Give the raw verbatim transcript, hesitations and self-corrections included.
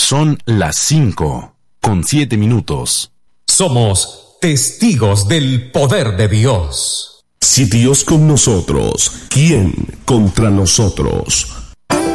Son las cinco, con siete minutos. Somos testigos del poder de Dios. Si Dios con nosotros, ¿quién contra nosotros?